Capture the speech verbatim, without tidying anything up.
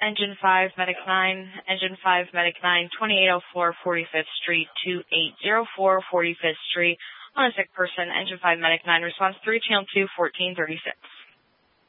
Engine five, Medic nine, Engine five, Medic nine, twenty-eight oh four forty-fifth Street, twenty-eight oh four forty-fifth Street, on a sick person, Engine five, Medic nine, response three, channel two, fourteen thirty-six.